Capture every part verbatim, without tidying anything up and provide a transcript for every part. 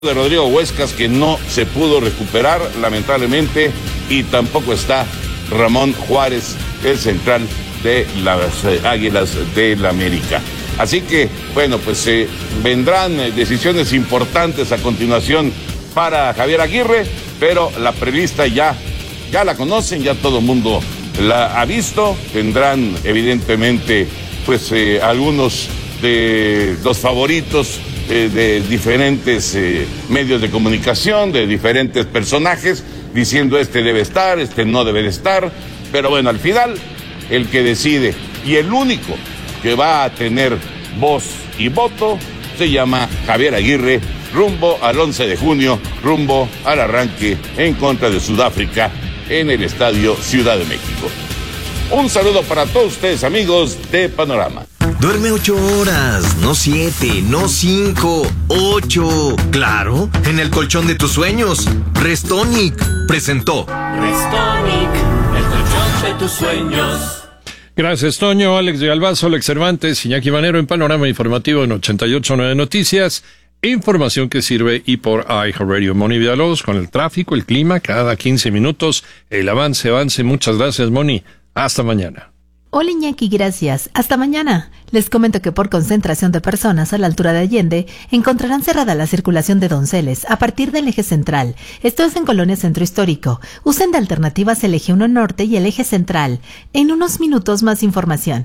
de Rodrigo Huescas, que no se pudo recuperar lamentablemente, y tampoco está Ramón Juárez, el central de las eh, Águilas del América. Así que, bueno, pues eh, vendrán eh, decisiones importantes a continuación para Javier Aguirre, pero la prevista ya, ya la conocen, ya todo el mundo la ha visto. Tendrán evidentemente pues eh, algunos de los favoritos eh, de diferentes eh, medios de comunicación, de diferentes personajes, diciendo este debe estar, este no debe de estar, pero bueno, al final el que decide y el único que va a tener voz y voto se llama Javier Aguirre, rumbo al once de junio, rumbo al arranque en contra de Sudáfrica en el Estadio Ciudad de México. Un saludo para todos ustedes, amigos de Panorama. Duerme ocho horas, no siete, no cinco, ocho. Claro, en el colchón de tus sueños. Restonic presentó. Restonic, el colchón de tus sueños. Gracias, Toño, Alex de Albazo, Alex Cervantes, Iñaki Manero en Panorama Informativo en ochenta y ocho punto nueve Noticias. Información que sirve y por iHeartRadio. Moni Villalobos con el tráfico, el clima, cada quince minutos. El avance, avance. Muchas gracias, Moni. Hasta mañana. Hola Iñaki, gracias. Hasta mañana. Les comento que por concentración de personas a la altura de Allende encontrarán cerrada la circulación de Donceles a partir del eje central. Esto es en Colonia Centro Histórico. Usen de alternativas el eje uno Norte y el eje central. En unos minutos más información.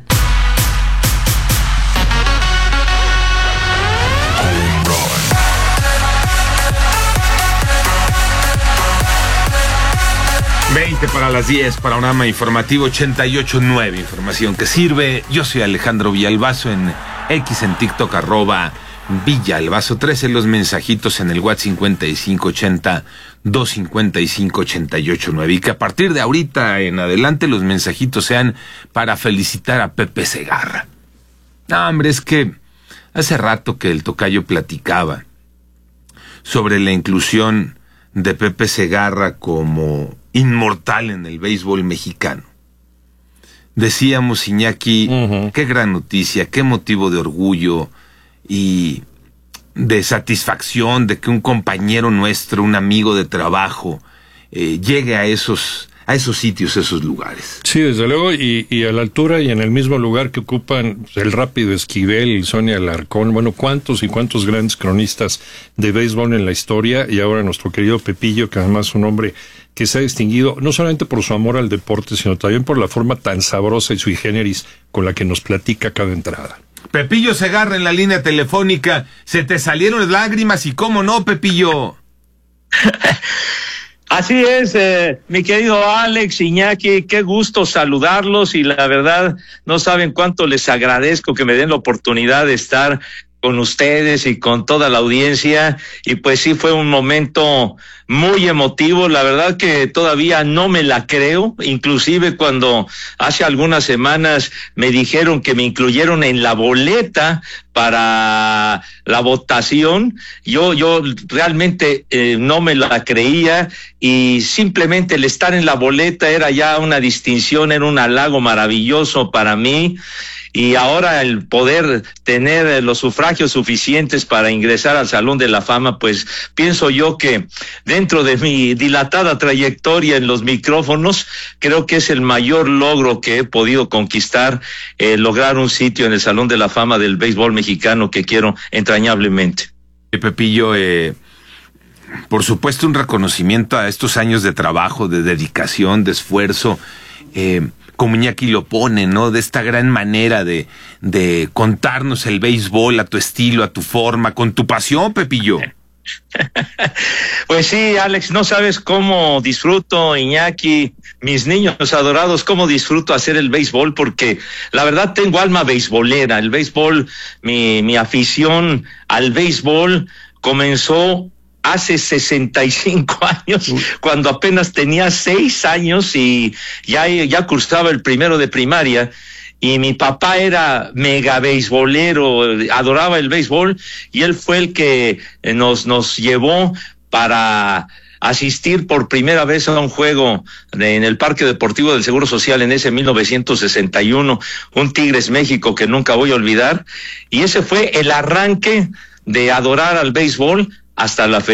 veinte para las diez, Panorama Informativo ochenta y ocho punto nueve, información que sirve. Yo soy Alejandro Villalbazo en X, en TikTok, arroba Villalbazo trece, los mensajitos en el WhatsApp cincuenta y cinco ochenta, doscientos cincuenta y cinco, ochenta y ocho nueve. Y que a partir de ahorita en adelante los mensajitos sean para felicitar a Pepe Segarra. No, hombre, es que hace rato que el tocayo platicaba sobre la inclusión de Pepe Segarra como inmortal en el béisbol mexicano. Decíamos, Iñaki, uh-huh. Qué gran noticia, qué motivo de orgullo y de satisfacción de que un compañero nuestro, un amigo de trabajo, eh, llegue a esos, a esos sitios, a esos lugares. Sí, desde luego, y, y a la altura y en el mismo lugar que ocupan el Rápido Esquivel, Sonia Alarcón, bueno, cuántos y cuántos grandes cronistas de béisbol en la historia, y ahora nuestro querido Pepillo, que además es un hombre que se ha distinguido no solamente por su amor al deporte, sino también por la forma tan sabrosa y sui generis con la que nos platica cada entrada. Pepillo Segarra en la línea telefónica. Se te salieron lágrimas y cómo no, Pepillo. Así es, eh, mi querido Alex, Iñaki, qué gusto saludarlos y la verdad no saben cuánto les agradezco que me den la oportunidad de estar con ustedes y con toda la audiencia, y pues sí fue un momento muy emotivo. La verdad que todavía no me la creo, inclusive cuando hace algunas semanas me dijeron que me incluyeron en la boleta para la votación, yo yo realmente eh, no me la creía, y simplemente el estar en la boleta era ya una distinción, era un halago maravilloso para mí. Y ahora el poder tener los sufragios suficientes para ingresar al Salón de la Fama, pues pienso yo que dentro de mi dilatada trayectoria en los micrófonos, creo que es el mayor logro que he podido conquistar, eh, lograr un sitio en el Salón de la Fama del béisbol mexicano que quiero entrañablemente. Pepillo, eh, por supuesto un reconocimiento a estos años de trabajo, de dedicación, de esfuerzo, eh, como Iñaki lo pone, ¿no? De esta gran manera de, de contarnos el béisbol a tu estilo, a tu forma, con tu pasión, Pepillo. Pues sí, Alex, no sabes cómo disfruto, Iñaki, mis niños adorados, cómo disfruto hacer el béisbol, porque la verdad tengo alma beisbolera. El béisbol, mi, mi afición al béisbol comenzó hace sesenta y cinco años, cuando apenas tenía seis años y ya, ya cursaba el primero de primaria, y mi papá era mega beisbolero, adoraba el béisbol, y él fue el que nos, nos llevó para asistir por primera vez a un juego de, en el Parque Deportivo del Seguro Social en ese mil novecientos sesenta y uno, un Tigres México que nunca voy a olvidar, y ese fue el arranque de adorar al béisbol hasta la fecha.